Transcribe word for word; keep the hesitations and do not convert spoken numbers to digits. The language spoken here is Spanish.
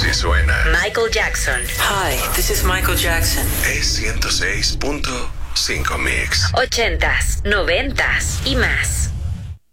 que suena. Michael Jackson. Hi, this is Michael Jackson. Es ciento seis punto cinco Mix. Ochentas, noventas y más.